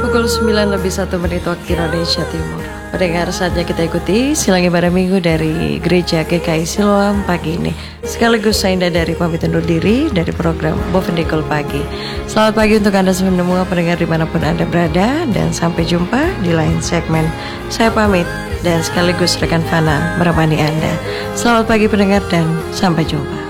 Pukul 9:01 waktu Indonesia Timur. Pendengar, saatnya kita ikuti silang ibadah minggu dari Gereja GKI Siloam pagi ini. Sekaligus saya Indah dari pamit undur diri dari program Bovendikul Pagi. Selamat pagi untuk Anda semua pendengar dimanapun Anda berada, dan sampai jumpa di lain segmen. Saya pamit dan sekaligus rekan Fana menemani Anda. Selamat pagi pendengar dan sampai jumpa.